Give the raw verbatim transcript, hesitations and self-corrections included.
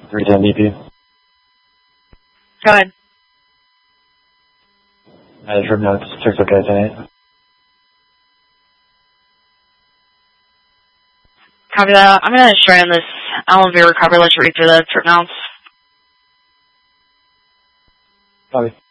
three ten D P. Go ahead. I just notes. Check's okay tonight. Copy that. I'm going to try on this Alan V recovery. Let's read through that for now. Copy.